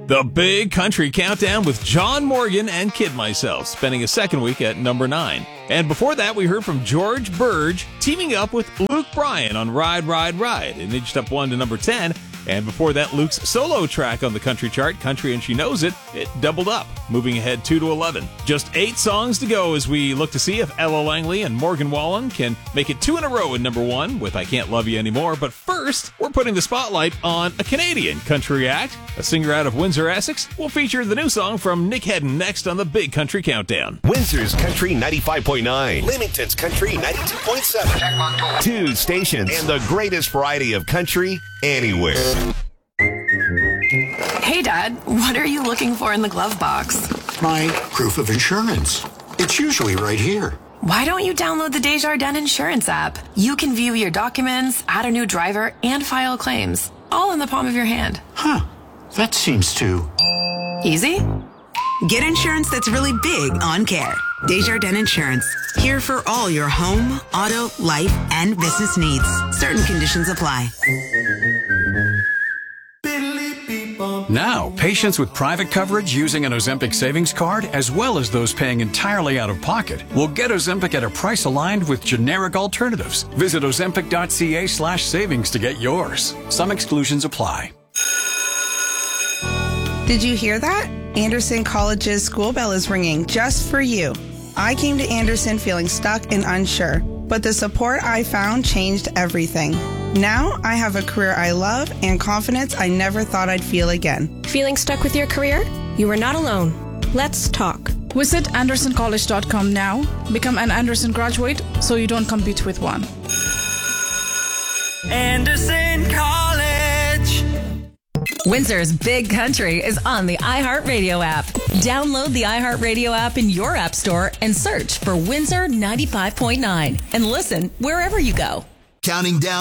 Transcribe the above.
The Big Country Countdown with John Morgan and Kid Myself, spending a second week at number 9. And before that, we heard from George Burge teaming up with Luke Bryan on Ride, Ride, Ride. It inched up 1 to number 10. And before that, Luke's solo track on the country chart, Country and She Knows It, it doubled up, moving ahead 2 to 11. Just 8 songs to go as we look to see if Ella Langley and Morgan Wallen can make it 2 in a row in number 1 with I Can't Love You Anymore. But first, we're putting the spotlight on a Canadian country act. A singer out of Windsor, Essex. We'll feature the new song from Nick Hedden next on the Big Country Countdown. Windsor's Country 95.9. Leamington's Country 92.7. 2 stations and the greatest variety of country anywhere. Hey, Dad, what are you looking for in the glove box? My proof of insurance. It's usually right here. Why don't you download the Desjardins Insurance app? You can view your documents, add a new driver, and file claims, all in the palm of your hand. Huh. That seems too easy? Get insurance that's really big on care. Desjardins Insurance. Here for all your home, auto, life, and business needs. Certain conditions apply. Now, patients with private coverage using an Ozempic savings card, as well as those paying entirely out of pocket, will get Ozempic at a price aligned with generic alternatives. Visit ozempic.ca/savings to get yours. Some exclusions apply. Did you hear that? Anderson College's school bell is ringing just for you. I came to Anderson feeling stuck and unsure, but the support I found changed everything. Now I have a career I love and confidence I never thought I'd feel again. Feeling stuck with your career? You are not alone. Let's talk. Visit AndersonCollege.com now. Become an Anderson graduate so you don't compete with one. Anderson College. Windsor's Big Country is on the iHeartRadio app. Download the iHeartRadio app in your app store and search for Windsor 95.9 and listen wherever you go. Counting down